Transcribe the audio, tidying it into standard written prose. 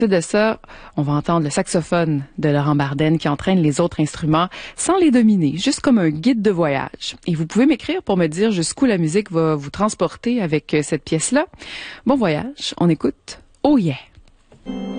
De ça, on va entendre le saxophone de Laurent Bardenne qui entraîne les autres instruments sans les dominer, juste comme un guide de voyage. Et vous pouvez m'écrire pour me dire jusqu'où la musique va vous transporter avec cette pièce-là. Bon voyage, on écoute Oh Yeah!